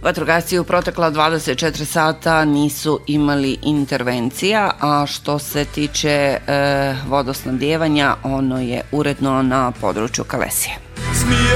Vatrogasci u protekla 24 sata nisu imali intervencija, a što se tiče vodosnabdijevanja, ono je uredno na području Kalesije.